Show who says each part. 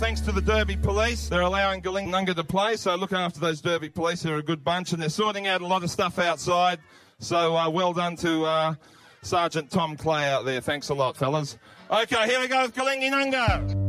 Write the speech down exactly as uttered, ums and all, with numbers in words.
Speaker 1: Thanks to the Derby Police, they're allowing Galingunga to play, so look after those Derby Police. They're a good bunch, and they're sorting out a lot of stuff outside. So uh, well done to uh, Sergeant Tom Clay out there. Thanks a lot, fellas. Okay, here we go with Galingunga.